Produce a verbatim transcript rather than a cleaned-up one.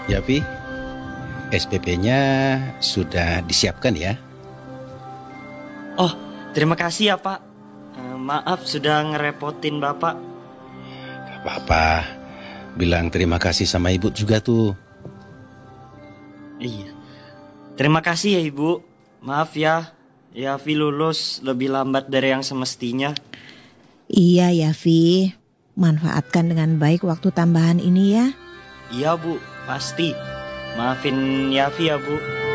Ya, Vi, S P P-nya sudah disiapkan ya? Oh, terima kasih ya Pak. Eh, maaf sudah ngerepotin Bapak. Gak apa-apa, bilang terima kasih sama ibu juga tuh. Iya. Terima kasih ya Ibu. Maaf ya, Yafi lulus lebih lambat dari yang semestinya. Iya ya Vi, manfaatkan dengan baik waktu tambahan ini ya. Iya Bu, pasti. Maafin Yafi ya Bu.